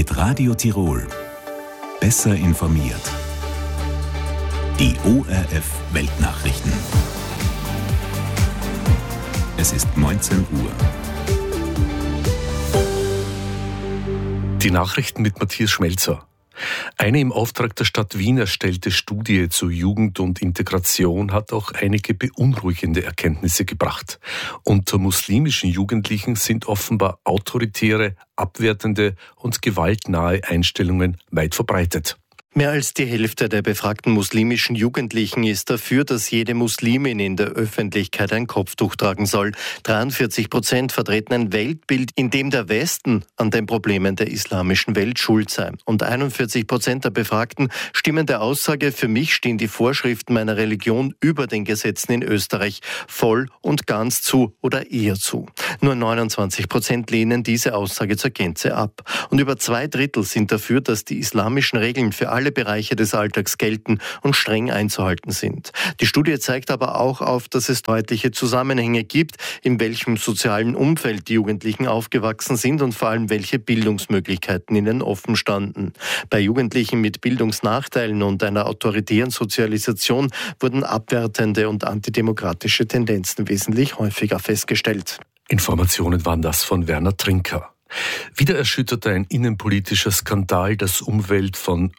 Mit Radio Tirol. Besser informiert. Die ORF Weltnachrichten. Es ist 19 Uhr. Die Nachrichten mit Matthias Schmelzer. Eine im Auftrag der Stadt Wien erstellte Studie zu Jugend und Integration hat auch einige beunruhigende Erkenntnisse gebracht. Unter muslimischen Jugendlichen sind offenbar autoritäre, abwertende und gewaltnahe Einstellungen weit verbreitet. Mehr als die Hälfte der befragten muslimischen Jugendlichen ist dafür, dass jede Muslimin in der Öffentlichkeit ein Kopftuch tragen soll. 43% vertreten ein Weltbild, in dem der Westen an den Problemen der islamischen Welt schuld sei. Und 41% der Befragten stimmen der Aussage, für mich stehen die Vorschriften meiner Religion über den Gesetzen in Österreich voll und ganz zu oder eher zu. Nur 29% lehnen diese Aussage zur Gänze ab. Und über 2/3 sind dafür, dass die islamischen Regeln für alle Bereiche des Alltags gelten und streng einzuhalten sind. Die Studie zeigt aber auch auf, dass es deutliche Zusammenhänge gibt, in welchem sozialen Umfeld die Jugendlichen aufgewachsen sind und vor allem welche Bildungsmöglichkeiten ihnen offen standen. Bei Jugendlichen mit Bildungsnachteilen und einer autoritären Sozialisation wurden abwertende und antidemokratische Tendenzen wesentlich häufiger festgestellt. Informationen waren das von Werner Trinker. Wieder erschütterte ein innenpolitischer Skandal das Umfeld von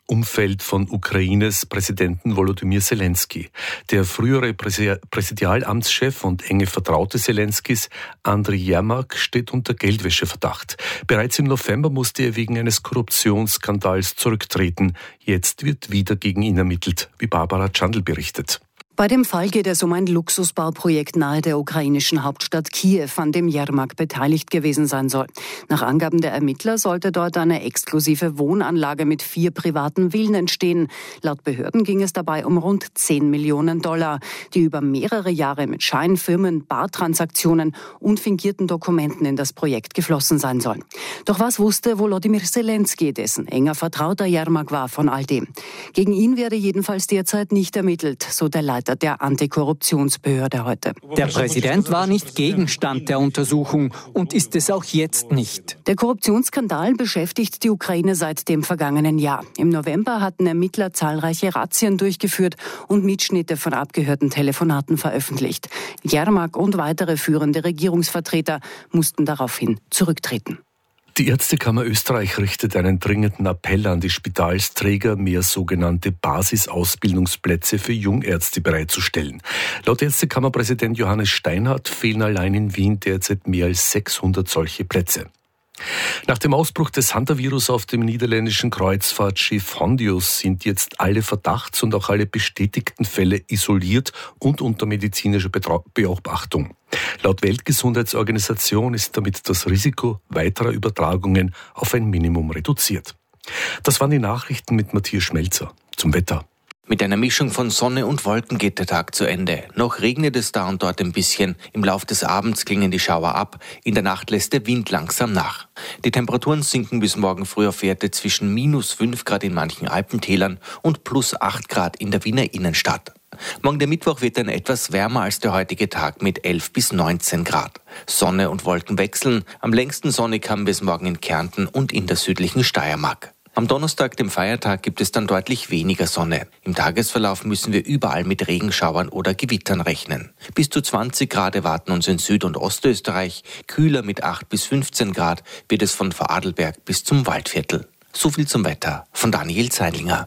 Ukraines Präsidenten Volodymyr Zelensky. Der frühere Präsidialamtschef und enge Vertraute Zelenskys, Andriy Jermak, steht unter Geldwäscheverdacht. Bereits im November musste er wegen eines Korruptionsskandals zurücktreten. Jetzt wird wieder gegen ihn ermittelt, wie Barbara Chandl berichtet. Bei dem Fall geht es um ein Luxusbauprojekt nahe der ukrainischen Hauptstadt Kiew, an dem Jermak beteiligt gewesen sein soll. Nach Angaben der Ermittler sollte dort eine exklusive Wohnanlage mit 4 privaten Villen entstehen. Laut Behörden ging es dabei um rund 10 Millionen $, die über mehrere Jahre mit Scheinfirmen, Bartransaktionen und fingierten Dokumenten in das Projekt geflossen sein sollen. Doch was wusste Volodymyr Zelensky, dessen enger Vertrauter Jermak war, von all dem? Gegen ihn werde jedenfalls derzeit nicht ermittelt, so der Leiter der Antikorruptionsbehörde heute. Der Präsident war nicht Gegenstand der Untersuchung und ist es auch jetzt nicht. Der Korruptionsskandal beschäftigt die Ukraine seit dem vergangenen Jahr. Im November hatten Ermittler zahlreiche Razzien durchgeführt und Mitschnitte von abgehörten Telefonaten veröffentlicht. Jermak und weitere führende Regierungsvertreter mussten daraufhin zurücktreten. Die Ärztekammer Österreich richtet einen dringenden Appell an die Spitalsträger, mehr sogenannte Basisausbildungsplätze für Jungärzte bereitzustellen. Laut Ärztekammerpräsident Johannes Steinhardt fehlen allein in Wien derzeit mehr als 600 solche Plätze. Nach dem Ausbruch des Hantavirus auf dem niederländischen Kreuzfahrtschiff Hondius sind jetzt alle Verdachts- und auch alle bestätigten Fälle isoliert und unter medizinischer Beobachtung. Laut Weltgesundheitsorganisation ist damit das Risiko weiterer Übertragungen auf ein Minimum reduziert. Das waren die Nachrichten mit Matthias Schmelzer. Zum Wetter. Mit einer Mischung von Sonne und Wolken geht der Tag zu Ende. Noch regnet es da und dort ein bisschen. Im Lauf des Abends klingen die Schauer ab. In der Nacht lässt der Wind langsam nach. Die Temperaturen sinken bis morgen früh auf Werte zwischen -5 Grad in manchen Alpentälern und +8 Grad in der Wiener Innenstadt. Morgen der Mittwoch wird dann etwas wärmer als der heutige Tag mit 11 bis 19 Grad. Sonne und Wolken wechseln. Am längsten sonnig haben wir es morgen in Kärnten und in der südlichen Steiermark. Am Donnerstag, dem Feiertag, gibt es dann deutlich weniger Sonne. Im Tagesverlauf müssen wir überall mit Regenschauern oder Gewittern rechnen. Bis zu 20 Grad erwarten uns in Süd- und Ostösterreich. Kühler mit 8 bis 15 Grad wird es von Vorarlberg bis zum Waldviertel. So viel zum Wetter von Daniel Zeidlinger.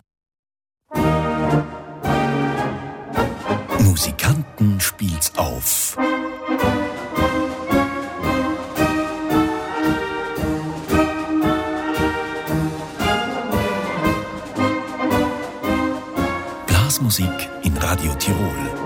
Musikanten spielt's auf. Blasmusik in Radio Tirol.